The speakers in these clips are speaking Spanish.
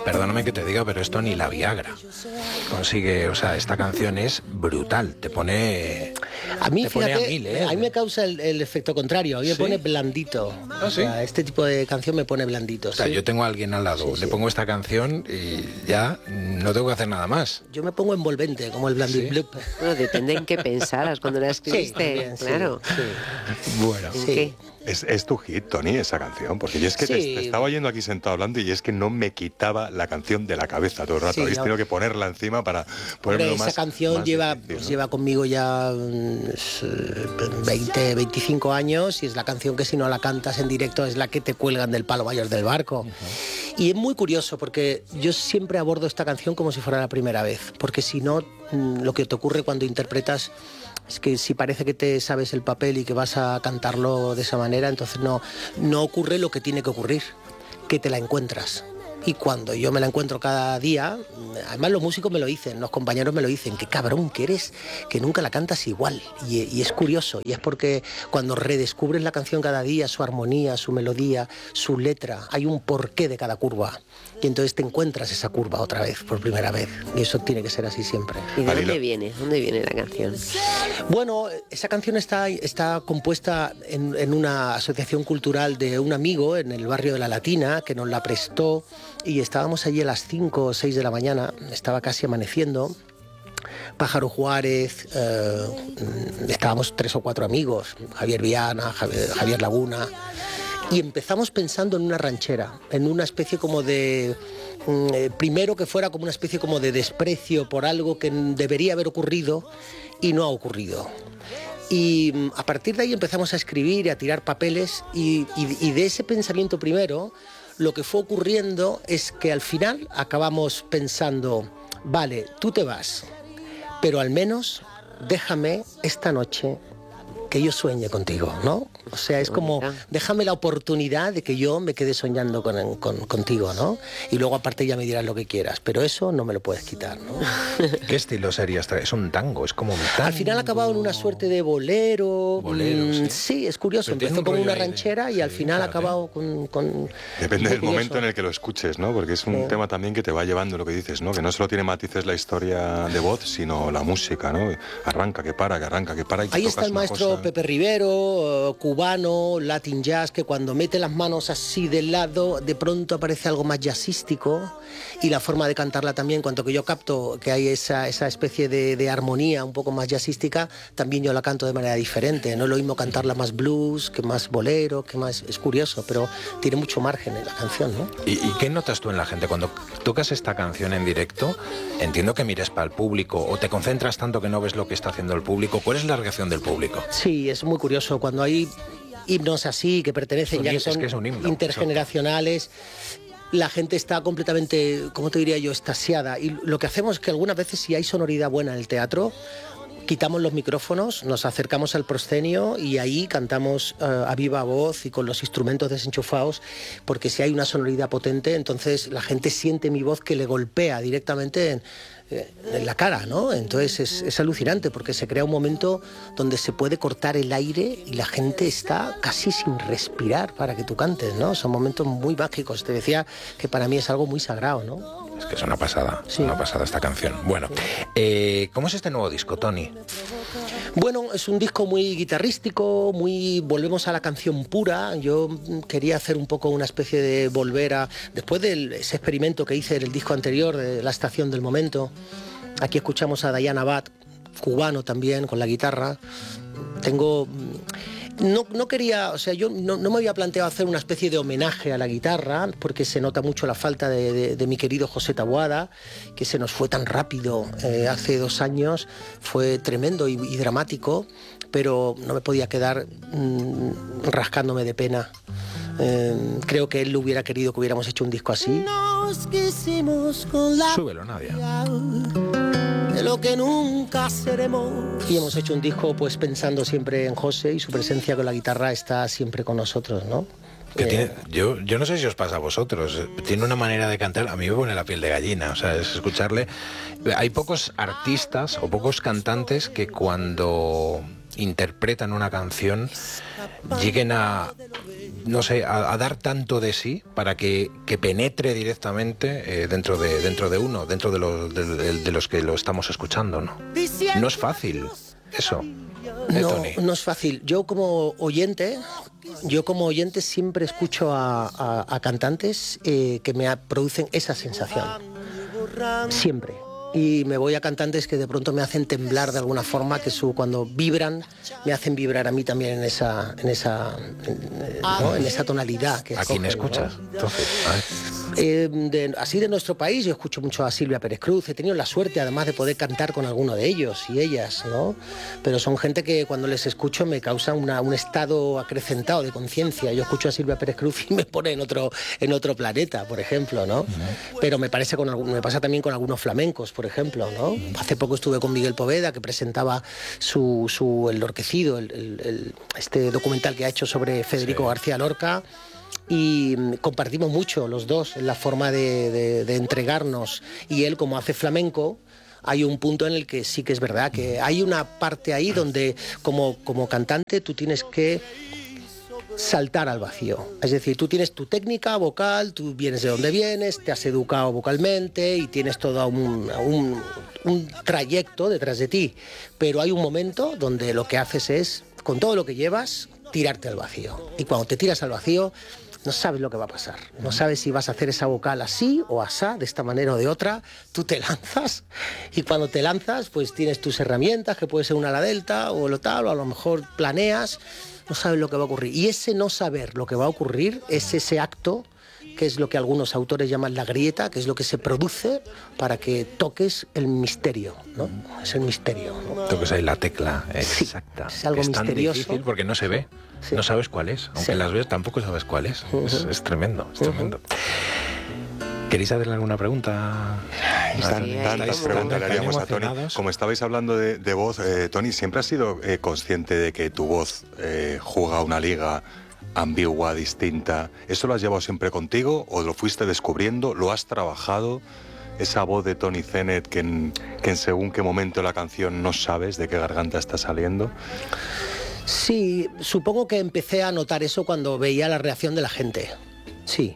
perdóname que te diga, pero esto ni la Viagra consigue. O sea, esta canción es brutal, te pone... A mí, te pone fíjate, a mil, ¿eh? a mí me causa el efecto contrario, a mí me ¿Sí? pone blandito. ¿Ah, sí? O sea, este tipo de canción me pone blandito. O sea, ¿sí? yo tengo a alguien al lado, Sí, le sí. pongo esta canción y ya no tengo que hacer nada más. Yo me pongo envolvente, como el Blandit ¿Sí? Bloop. Bueno, depende en qué pensaras cuando la escribiste, también, claro. Sí. Bueno, ¿En Sí. qué? Es tu hit, Tony, esa canción, porque yo es que Sí. te estaba oyendo aquí sentado hablando y es que no me quitaba la canción de la cabeza todo el rato. Sí, Habéis no. tenido que ponerla encima para Hombre, ponerlo esa más. canción más lleva, difícil, pues, ¿no? lleva conmigo ya 20, 25 años y es la canción que si no la cantas en directo es la que te cuelgan del palo mayor del barco. Y es muy curioso porque yo siempre abordo esta canción como si fuera la primera vez, porque si no, lo que te ocurre cuando interpretas es que si parece que te sabes el papel y que vas a cantarlo de esa manera, entonces no ocurre lo que tiene que ocurrir, que te la encuentras. Y cuando yo me la encuentro cada día, además los músicos me lo dicen, los compañeros me lo dicen, qué cabrón que eres, que nunca la cantas igual. Y es curioso, y es porque cuando redescubres la canción cada día, su armonía, su melodía, su letra, hay un porqué de cada curva. Y entonces te encuentras esa curva otra vez, por primera vez. Y eso tiene que ser así siempre. ¿Y de Vale, dónde viene? ¿Dónde viene la canción? Bueno, esa canción está compuesta en una asociación cultural de un amigo en el barrio de La Latina que nos la prestó y estábamos allí a las 5 o 6 de la mañana, estaba casi amaneciendo. Pájaro Juárez, estábamos 3 o 4 amigos, Javier Viana, Javier Laguna, y empezamos pensando en una ranchera, en una especie como de... primero que fuera como una especie como de desprecio por algo que debería haber ocurrido y no ha ocurrido. Y a partir de ahí empezamos a escribir y a tirar papeles y de ese pensamiento primero lo que fue ocurriendo es que al final acabamos pensando, vale, tú te vas, pero al menos déjame esta noche que yo sueñe contigo, ¿no? O sea, es como, déjame la oportunidad de que yo me quede soñando contigo, ¿no? Y luego aparte ya me dirás lo que quieras, pero eso no me lo puedes quitar, ¿no? ¿qué estilo sería? Es un tango, es como un tango. Al final ha acabado en una suerte de bolero. Bolero, sí. Sí, es curioso. Pero tiene Empezó un como rollo una ahí de- ranchera y al sí, final ha fíjate. acabado con... Depende muy del momento curioso. en el que lo escuches, ¿no? Porque es un Sí. tema también que te va llevando lo que dices, ¿no? Que no solo tiene matices la historia de voz, sino la música, ¿no? Arranca, que para, que arranca, que para. Y Ahí está el maestro Pepe Rivero, cubano, Latin Jazz, que cuando mete las manos así del lado, de pronto aparece algo más jazzístico y la forma de cantarla también, cuanto que yo capto que hay esa especie de armonía un poco más jazzística, también yo la canto de manera diferente. No es lo mismo cantarla más blues, que más bolero, que más... Es curioso, pero tiene mucho margen en la canción, ¿no? ¿Y qué notas tú en la gente? Cuando tocas esta canción en directo, entiendo que mires para el público o te concentras tanto que no ves lo que está haciendo el público. ¿Cuál es la reacción del público? Sí, es muy curioso. Cuando hay himnos así que pertenecen, ya que Es son que es un himno, intergeneracionales, la gente está completamente, ¿cómo te diría yo?, extasiada. Y lo que hacemos es que algunas veces, si hay sonoridad buena en el teatro, quitamos los micrófonos, nos acercamos al proscenio y ahí cantamos a viva voz y con los instrumentos desenchufados, porque si hay una sonoridad potente, entonces la gente siente mi voz que le golpea directamente en la cara, ¿no? Entonces es alucinante porque se crea un momento donde se puede cortar el aire y la gente está casi sin respirar para que tú cantes, ¿no? Son momentos muy mágicos. Te decía que para mí es algo muy sagrado, ¿no? Es que es una pasada, Sí. una pasada esta canción. Bueno, ¿cómo es este nuevo disco, Tony? Bueno, es un disco muy guitarrístico, volvemos a la canción pura. Yo quería hacer un poco una especie de volver a... Después de ese experimento que hice en el disco anterior, de La Estación del Momento, aquí escuchamos a Diana Abad, cubano también, con la guitarra. No quería, o sea, yo no me había planteado hacer una especie de homenaje a la guitarra, porque se nota mucho la falta de mi querido José Taboada, que se nos fue tan rápido hace 2 años, fue tremendo y dramático, pero no me podía quedar rascándome de pena. Creo que él lo hubiera querido que hubiéramos hecho un disco así. Nos quisimos con la... Súbelo, Nadia. De lo que nunca seremos. Y hemos hecho un disco pues pensando siempre en José y su presencia con la guitarra está siempre con nosotros, ¿no? Que yo no sé si os pasa a vosotros, tiene una manera de cantar, a mí me pone la piel de gallina, o sea, es escucharle. Hay pocos artistas o pocos cantantes que cuando interpretan una canción lleguen a, no sé, a dar tanto de sí para que penetre directamente dentro de uno, dentro de los que lo estamos escuchando, ¿no? No es fácil eso. No es fácil. Yo como oyente siempre escucho a cantantes que me producen esa sensación. Siempre. Y me voy a cantantes que de pronto me hacen temblar de alguna forma, que cuando vibran, me hacen vibrar a mí también en esa tonalidad. ¿A quién escuchas? ¿No? Entonces, así de nuestro país, yo escucho mucho a Silvia Pérez Cruz. He tenido la suerte, además, de poder cantar con alguno de ellos y ellas, ¿no? Pero son gente que cuando les escucho me causa un estado acrecentado de conciencia. Yo escucho a Silvia Pérez Cruz y me pone en otro planeta, por ejemplo, ¿no? Pero me pasa también con algunos flamencos, por ejemplo, ¿no? Hace poco estuve con Miguel Poveda, que presentaba El Lorquecido, este documental que ha hecho sobre Federico García Lorca, y compartimos mucho los dos en la forma de entregarnos. Y él, como hace flamenco, hay un punto en el que sí que es verdad que hay una parte ahí donde como cantante tú tienes que saltar al vacío. Es decir, tú tienes tu técnica vocal, tú vienes de donde vienes, te has educado vocalmente y tienes todo un trayecto detrás de ti. Pero hay un momento donde lo que haces es, con todo lo que llevas, tirarte al vacío. Y cuando te tiras al vacío, no sabes lo que va a pasar. No sabes si vas a hacer esa vocal así o asá, de esta manera o de otra. Tú te lanzas y cuando te lanzas, pues tienes tus herramientas, que puede ser una ala delta o lo tal, o a lo mejor planeas. No sabes lo que va a ocurrir. Y ese no saber lo que va a ocurrir es ese acto que es lo que algunos autores llaman la grieta, que es lo que se produce para que toques el misterio, ¿no? Es el misterio, ¿no? Toques ahí la tecla exacta. Sí, es algo misterioso. Es tan difícil porque no se ve. Sí. No sabes cuál es. Aunque las ves, tampoco sabes cuál es. Es tremendo, es tremendo. ¿Queréis hacerle alguna pregunta? Tantas preguntas le haríamos a Tony. Como estabais hablando de voz, Tony, ¿siempre has sido consciente de que tu voz juega una liga ambigua, distinta? ¿Eso lo has llevado siempre contigo o lo fuiste descubriendo? ¿Lo has trabajado? Esa voz de Tony Zenet que en según qué momento de la canción no sabes de qué garganta está saliendo. Sí, supongo que empecé a notar eso cuando veía la reacción de la gente. Sí.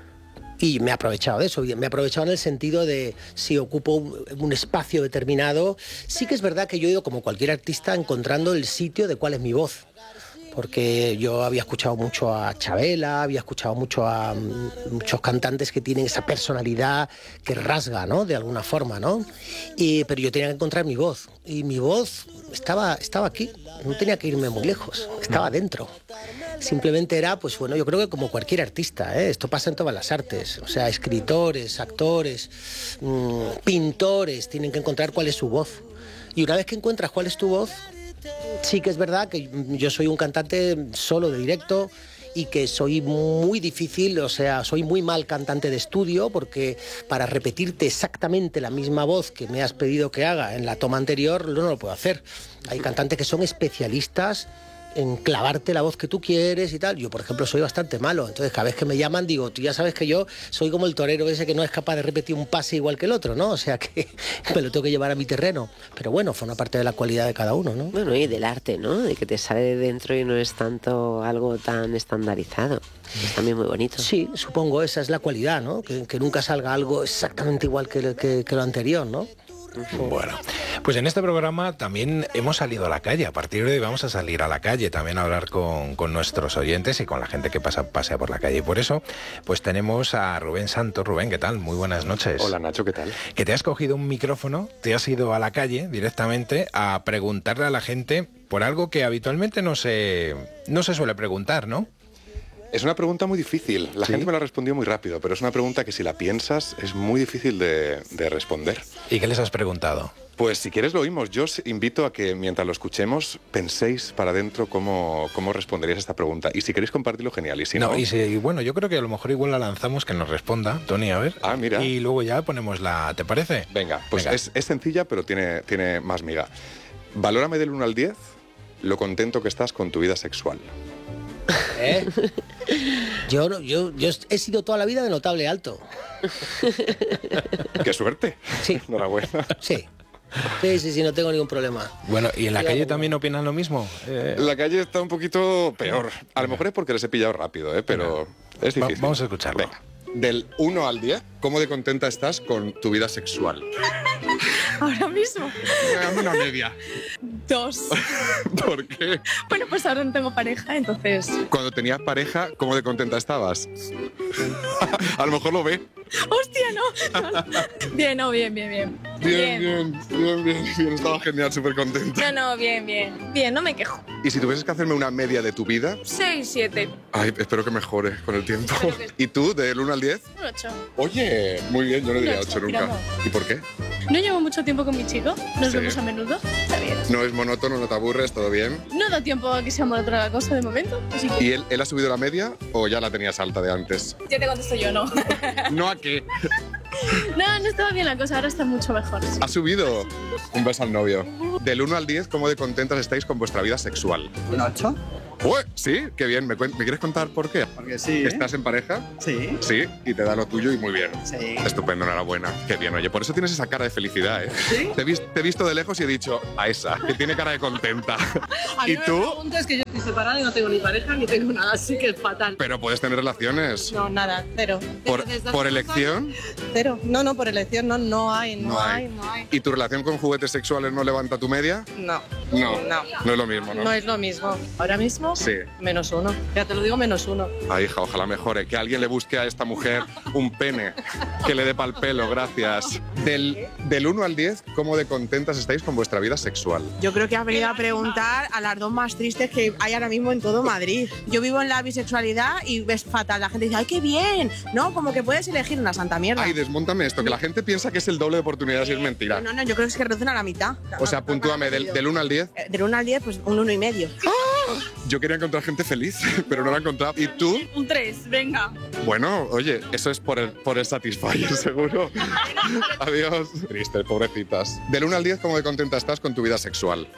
Y me he aprovechado de eso, me he aprovechado en el sentido de si ocupo un espacio determinado. Sí que es verdad que yo he ido, como cualquier artista, encontrando el sitio de cuál es mi voz. Porque yo había escuchado mucho a Chabela, había escuchado mucho a muchos cantantes que tienen esa personalidad que rasga, ¿no? De alguna forma, ¿no? Pero yo tenía que encontrar mi voz. Y mi voz estaba aquí, no tenía que irme muy lejos, estaba dentro. Simplemente era, pues bueno, yo creo que como cualquier artista, esto pasa en todas las artes. O sea, escritores, actores, pintores, tienen que encontrar cuál es su voz. Y una vez que encuentras cuál es tu voz, sí que es verdad que yo soy un cantante solo de directo y que soy muy difícil, o sea, soy muy mal cantante de estudio porque para repetirte exactamente la misma voz que me has pedido que haga en la toma anterior no lo puedo hacer. Hay cantantes que son especialistas en clavarte la voz que tú quieres y tal. Yo, por ejemplo, soy bastante malo. Entonces, cada vez que me llaman, digo, tú ya sabes que yo soy como el torero ese que no es capaz de repetir un pase igual que el otro, ¿no? O sea, que me lo tengo que llevar a mi terreno. Pero bueno, forma parte de la cualidad de cada uno, ¿no? Bueno, y del arte, ¿no? De que te sale de dentro y no es tanto algo tan estandarizado. Es también muy bonito. Sí, supongo, esa es la cualidad, ¿no? Que nunca salga algo exactamente igual que lo anterior, ¿no? Bueno, pues en este programa también hemos salido a la calle. A partir de hoy vamos a salir a la calle también a hablar con nuestros oyentes y con la gente que pasea por la calle. Y por eso, pues tenemos a Rubén Santos. Rubén, ¿qué tal? Muy buenas noches. Hola, Nacho, ¿qué tal? Que te has cogido un micrófono, te has ido a la calle directamente a preguntarle a la gente por algo que habitualmente no se suele preguntar, ¿no? Es una pregunta muy difícil. La gente me la respondió muy rápido, pero es una pregunta que si la piensas es muy difícil de responder. ¿Y qué les has preguntado? Pues si quieres lo oímos. Yo os invito a que mientras lo escuchemos penséis para adentro cómo responderíais a esta pregunta. Y si queréis compartirlo, genial. Y si no... Bueno, yo creo que a lo mejor igual la lanzamos, que nos responda, Tony, a ver. Ah, mira. Y luego ya ponemos ¿te parece? Venga, pues venga. Es sencilla, pero tiene más miga. Valórame del 1 al 10 lo contento que estás con tu vida sexual. Yo he sido toda la vida de notable alto. ¡Qué suerte! Sí. Enhorabuena. Sí. Sí, no tengo ningún problema. Bueno, ¿y en la calle también opinan lo mismo? La calle está un poquito peor. A lo mejor es porque les he pillado rápido, pero es difícil. Vamos a escucharlo. Venga. Del 1 al 10, ¿cómo de contenta estás con tu vida sexual? Ahora mismo. Dame una media. 2. ¿Por qué? Bueno, pues ahora no tengo pareja, entonces... Cuando tenías pareja, ¿cómo de contenta estabas? A lo mejor lo ve. ¡Hostia, no! Bien, no, bien. Bien. Estaba genial, súper contenta. No, bien. Bien, no me quejo. Y si tuvieses que hacerme una media de tu vida... 6, 7. Ay, espero que mejore con el tiempo. ¿Y tú, del 1 al 10? Un 8. Oye, muy bien, yo no diría 8 nunca. tiramos. ¿Y por qué? No llevo mucho tiempo con mi chico, nos Sí. vemos a menudo. Está bien. No es monótono, no te aburres, todo bien. No da tiempo a que seamos otra cosa de momento, así que... ¿Y él ha subido la media o ya la tenías alta de antes? Ya te contesto yo, no. ¿No a qué? No estaba bien la cosa, ahora está mucho mejor. Sí. ¿Ha subido? Un beso al novio. Del 1 al 10, ¿cómo de contentas estáis con vuestra vida sexual? ¿Un 8? ¡Uy! Sí, qué bien. ¿Me quieres contar por qué? Porque sí. ¿Estás en pareja? Sí. Sí, y te da lo tuyo y muy bien. Sí. Estupendo, enhorabuena. Qué bien, oye, por eso tienes esa cara de felicidad, ¿eh? ¿Sí? Te he visto de lejos y he dicho, a esa, que tiene cara de contenta. ¿Y tú? Es que yo estoy separada y no tengo ni pareja ni tengo nada, así que es fatal. Pero puedes tener relaciones. No, nada, cero. ¿Por elección? Cero. No, por elección no hay. No hay. ¿Y tu relación con juguetes sexuales no levanta tu media? No. No. No. No es lo mismo, ¿no? No es lo mismo. Ahora mismo, Sí. -1. Ya te lo digo, -1. Ay, hija, ojalá mejore. Que alguien le busque a esta mujer un pene que le dé pa'l pelo, gracias. Del 1 al 10, ¿cómo de contentas estáis con vuestra vida sexual? Yo creo que has venido a preguntar a las dos más tristes que hay ahora mismo en todo Madrid. Yo vivo en la bisexualidad y ves fatal. La gente dice, ¡ay, qué bien! No, como que puedes elegir una santa mierda. Ay, desmóntame esto, que la gente piensa que es el doble de oportunidades y es mentira. No, yo creo que es que reducen a la mitad. O sea, puntúame del 1 al 10. Del 1 al 10, pues un 1,5. Yo quería encontrar gente feliz, pero no la he encontrado. ¿Y tú? Un 3, venga. Bueno, oye, eso es por el Satisfyer, seguro. Adiós. Tristes, pobrecitas. Del 1 al 10, ¿cómo de contenta estás con tu vida sexual?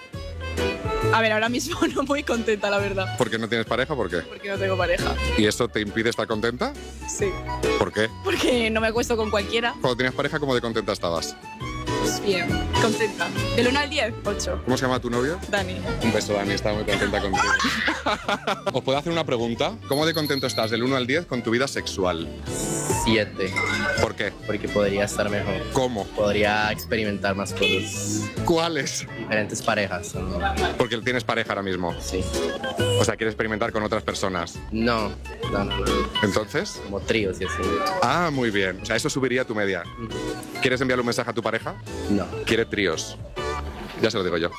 A ver, ahora mismo no muy contenta, la verdad, ¿Por qué no tienes pareja? ¿Por qué? porque no tengo pareja. ¿Y eso te impide estar contenta? Sí. ¿Por qué? Porque no me acuesto con cualquiera. Cuando tenías pareja, ¿cómo de contenta estabas? Pues bien, contenta. Del 1 al 10, 8. ¿Cómo se llama tu novio? Dani. Un beso, Dani, estaba muy contenta contigo. ¿Os puedo hacer una pregunta? ¿Cómo de contento estás del 1 al 10 con tu vida sexual? 7, ¿Por qué? porque podría estar mejor. ¿Cómo? Podría experimentar más cosas. ¿Cuáles? Diferentes parejas. ¿No? Porque tienes pareja ahora mismo. Sí. O sea, quieres experimentar con otras personas. No. ¿Entonces? Como tríos y así. Ah, muy bien. O sea, eso subiría tu media. ¿Quieres enviarle un mensaje a tu pareja? No. Quiere tríos. Ya se lo digo yo.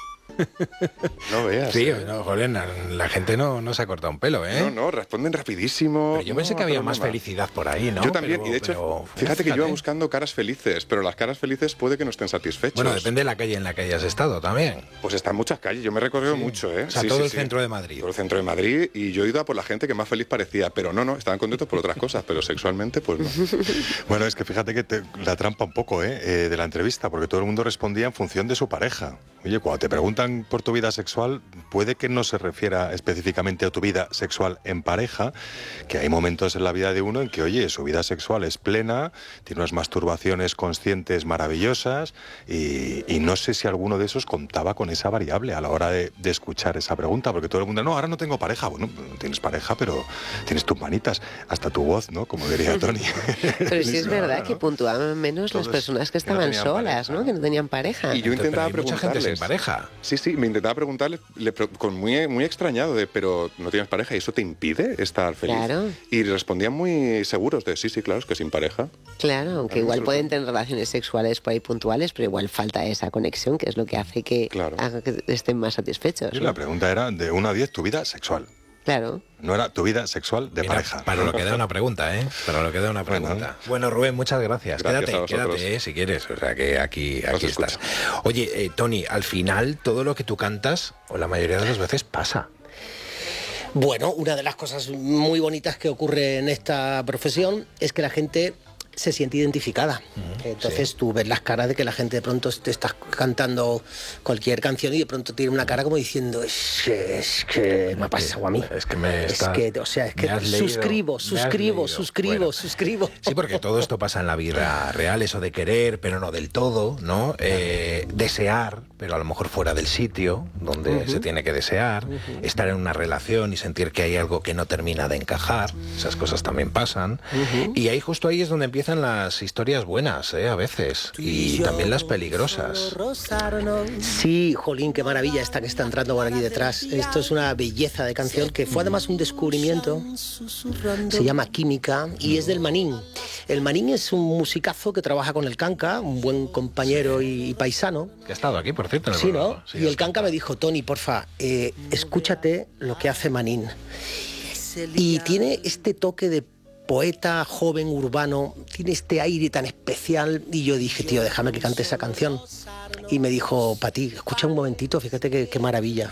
No veas. Sí, no, joder, la gente no se ha cortado un pelo, ¿eh? No, responden rapidísimo. Pero yo pensé que había más felicidad por ahí, ¿no? Yo también, Pero- y de hecho, pero, fíjate que yo iba buscando caras felices, pero las caras felices puede que no estén satisfechos. Bueno, depende de la calle en la que hayas estado también. Pues está en muchas calles, yo me he recorrido mucho, ¿eh? O sea, Sí, todo sí, el sí. centro de Madrid. Todo el centro de Madrid, y yo he ido a por la gente que más feliz parecía, pero no, estaban contentos por otras cosas, pero sexualmente, pues no. Bueno, es que fíjate que la trampa un poco de la entrevista, porque todo el mundo respondía en función de su pareja. Oye, cuando te preguntan por tu vida sexual, puede que no se refiera específicamente a tu vida sexual en pareja, que hay momentos en la vida de uno en que, oye, su vida sexual es plena, tiene unas masturbaciones conscientes maravillosas, y no sé si alguno de esos contaba con esa variable a la hora de escuchar esa pregunta, porque todo el mundo, no, ahora no tengo pareja. Bueno, no tienes pareja, pero tienes tus manitas, hasta tu voz, ¿no? Como diría Tony. Pero sí es verdad ¿no? que puntuaban menos las Todos personas que que no estaban tenían solas, pareja. ¿no? Que no tenían pareja. Y yo intentaba Pero hay mucha gente preguntarles. sin pareja. Sí, me intentaba preguntarles, con muy extrañado, pero no tienes pareja, ¿y eso te impide estar feliz? Claro. Y respondían muy seguros de, sí, claro, es que sin pareja. Claro, aunque Claro, igual eso pueden tener relaciones sexuales por ahí puntuales, pero igual falta esa conexión, que es lo que hace que Claro. haga que estén más satisfechos. Y ¿no? la pregunta era de 1 a 10 tu vida sexual. Claro. No era tu vida sexual de Mira, pareja. Para lo que da una pregunta, ¿eh? Para lo que da una pregunta. Bueno, Rubén, muchas gracias. Gracias a vosotros. Quédate, si quieres. O sea, que aquí Os estás. escucho. Oye, Tony, al final todo lo que tú cantas, o la mayoría de las veces, pasa. Bueno, una de las cosas muy bonitas que ocurre en esta profesión es que la gente se siente identificada. Entonces tú ves las caras de que la gente de pronto te estás cantando cualquier canción y de pronto tiene una cara como diciendo es que me ha pasado a mí. Es que suscribo. Sí, porque todo esto pasa en la vida real, eso de querer, pero no del todo, ¿no? Desear, pero a lo mejor fuera del sitio donde se tiene que desear, estar en una relación y sentir que hay algo que no termina de encajar, esas cosas también pasan. Y ahí justo ahí es donde empiezan las historias buenas, a veces, y también las peligrosas. Sí, jolín, qué maravilla esta que está entrando por aquí detrás. Esto es una belleza de canción que fue además un descubrimiento. Se llama Química y es del Manín. El Manín es un musicazo que trabaja con el Kanka, un buen compañero y paisano. Que ha estado aquí, por cierto, en el programa. ¿No? Sí, y el Kanka me dijo, Tony, porfa, escúchate lo que hace Manín. Y tiene este toque de poeta joven, urbano, tiene este aire tan especial, y yo dije, tío, déjame que cante esa canción. Y me dijo, Pati, escucha un momentito, fíjate qué maravilla.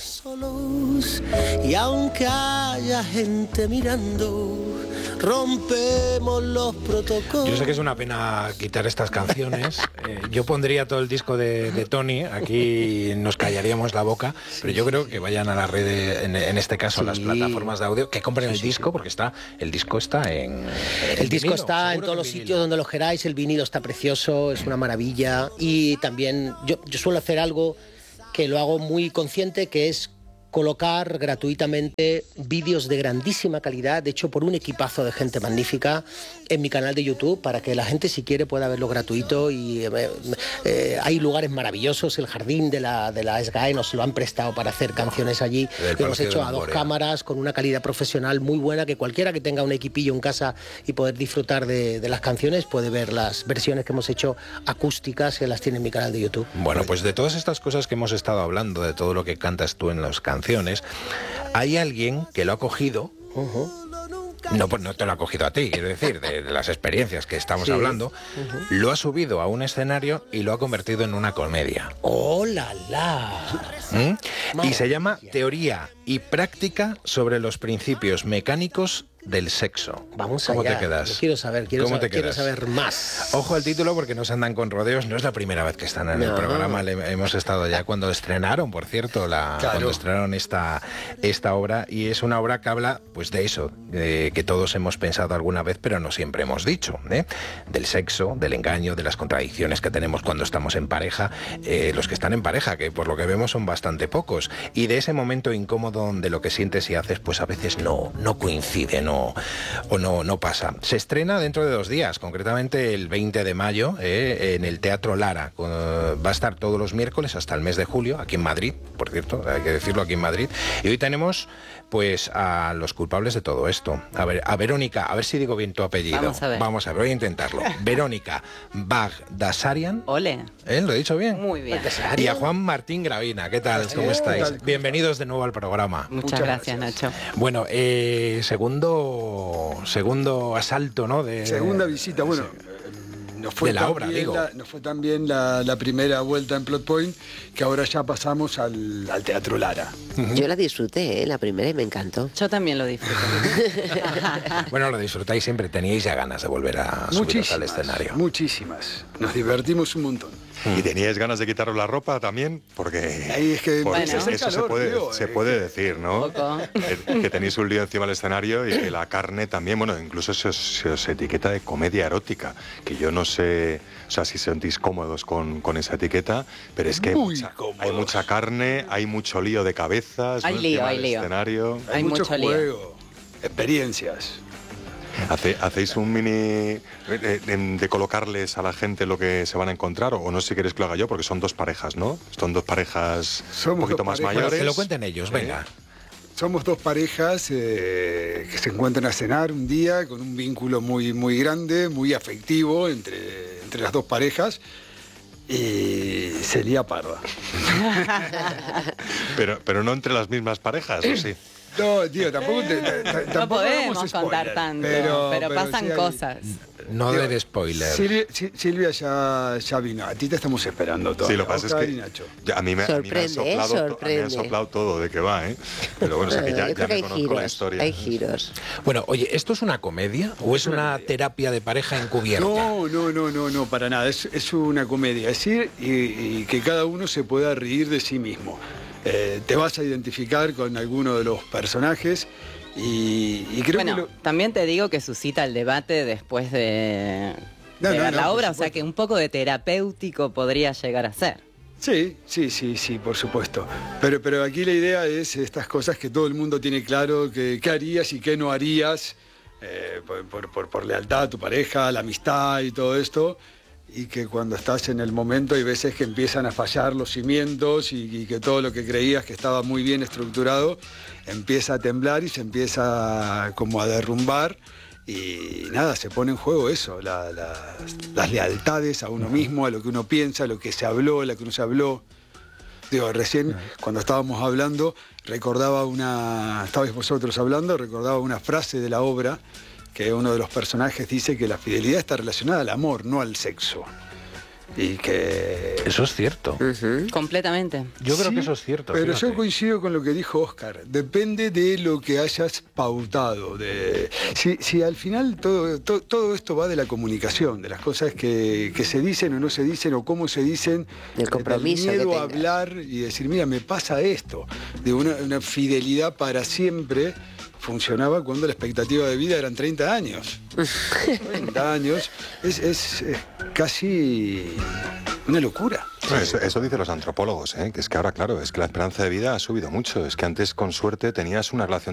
Y aunque haya gente mirando, rompemos los protocolos. Yo sé que es una pena quitar estas canciones. Yo pondría todo el disco de Tony, aquí nos callaríamos la boca, pero yo creo que vayan a la red, en este caso, a las plataformas de audio, que compren el disco, porque el disco está en... El disco está en todos los sitios donde lo queráis, el vinilo está precioso, es una maravilla. Y también yo suelo hacer algo que lo hago muy consciente, que es colocar gratuitamente vídeos de grandísima calidad, de hecho por un equipazo de gente magnífica, en mi canal de YouTube, para que la gente, si quiere, pueda verlo gratuito. Y hay lugares maravillosos, el jardín de la SGAE nos lo han prestado para hacer canciones allí, que hemos hecho a 2 cámaras, con una calidad profesional muy buena, que cualquiera que tenga un equipillo en casa y poder disfrutar de las canciones puede ver las versiones que hemos hecho acústicas, que las tiene en mi canal de YouTube. Bueno, pues de todas estas cosas que hemos estado hablando, de todo lo que cantas tú en las canciones, hay alguien que lo ha cogido. No, pues no te lo ha cogido a ti, quiero decir, de las experiencias que estamos hablando, lo ha subido a un escenario y lo ha convertido en una comedia. ¡Oh, la, la! Y se llama Teoría y Práctica sobre los principios mecánicos del sexo. Vamos allá. ¿Cómo te quedas? Quiero saber más. Ojo al título, porque no se andan con rodeos. No es la primera vez que están en el programa. Hemos estado ya cuando estrenaron, por cierto, cuando estrenaron esta obra. Y es una obra que habla, pues, de eso, que todos hemos pensado alguna vez, pero no siempre hemos dicho, del sexo, del engaño, de las contradicciones que tenemos cuando estamos en pareja, los que están en pareja, que por lo que vemos son bastante pocos, y de ese momento incómodo donde lo que sientes y haces, pues a veces no coincide, no pasa. Se estrena dentro de 2 días, concretamente el 20 de mayo, en el Teatro Lara. Va a estar todos los miércoles hasta el mes de julio, aquí en Madrid, por cierto, hay que decirlo, aquí en Madrid. Y hoy tenemos, pues, a los culpables de todo esto. A Verónica, a ver si digo bien tu apellido. Vamos a ver, voy a intentarlo. Verónica Bagdasarian. Ole. ¿Lo he dicho bien? Muy bien. Y a Juan Martín Gravina. ¿Qué tal? ¿Cómo estáis? Bienvenidos de nuevo al programa. Muchas gracias, Nacho. Bueno, segundo asalto, ¿no? Segunda visita, bueno. Nos fue de la obra, digo. Nos fue tan bien la primera vuelta en Plot Point que ahora ya pasamos al Teatro Lara. Yo la disfruté, la primera, y me encantó. Yo también lo disfruté. Bueno, lo disfrutáis siempre. Teníais ya ganas de volver a subiros al escenario. Muchísimas. Nos divertimos un montón. ¿Y teníais ganas de quitaros la ropa también? Porque, ahí es que eso se puede decir, ¿no? Que tenéis un lío encima del escenario y que la carne también, bueno, incluso se os etiqueta de comedia erótica, que yo no sé, o sea, si sentís cómodos con esa etiqueta, pero es que hay mucha carne, hay mucho lío de cabezas, hay lío. Escenario. Hay mucho juego, experiencias. ¿Hacéis un mini de colocarles a la gente lo que se van a encontrar? O no sé si queréis que lo haga yo, porque son 2 parejas, ¿no? Son 2 parejas un poquito más mayores. Que lo cuenten ellos, venga. Somos 2 parejas que se encuentran a cenar un día con un vínculo muy, muy grande, muy afectivo entre las 2 parejas. Y se lía parda. pero no entre las mismas parejas, ¿o sí? No, tío, tampoco No podemos contar tanto, pero pasan sí hay... cosas. No de spoiler. Silvia ya vino. A ti te estamos esperando todo. Sí, lo que pasa es que a mí me han soplado todo de que va, ¿eh? Pero bueno, o sea que ya me conozco la historia. Hay giros. Bueno, oye, ¿esto es una comedia o es una terapia de pareja encubierta? No, para nada. Es una comedia. Es decir, y que cada uno se pueda reír de sí mismo. Te vas a identificar con alguno de los personajes. Y creo que también te digo que suscita el debate después de ver la obra, o sea que un poco de terapéutico podría llegar a ser. Sí, por supuesto. Pero aquí la idea es estas cosas que todo el mundo tiene claro, que qué harías y qué no harías por lealtad a tu pareja, la amistad y todo esto. Y que cuando estás en el momento hay veces que empiezan a fallar los cimientos y que todo lo que creías que estaba muy bien estructurado empieza a temblar y se empieza como a derrumbar y nada, se pone en juego eso, las lealtades a uno mismo, a lo que uno piensa, a lo que se habló, a lo que no se habló. Digo, recién cuando estábamos hablando, estabais vosotros hablando, recordaba una frase de la obra que uno de los personajes dice que la fidelidad está relacionada al amor, no al sexo. Y que... Eso es cierto. Completamente. Yo creo que eso es cierto. Pero yo coincido con lo que dijo Oscar. Depende de lo que hayas pautado. Si al final todo esto va de la comunicación, de las cosas que se dicen o no se dicen, o cómo se dicen. El compromiso. El miedo a hablar y decir, mira, me pasa esto. De una fidelidad para siempre... funcionaba cuando la expectativa de vida eran 30 años. 30 años es casi una locura. Bueno, eso dicen los antropólogos, ¿eh? Que es que ahora, claro, es que la esperanza de vida ha subido mucho. Es que antes, con suerte, tenías una relación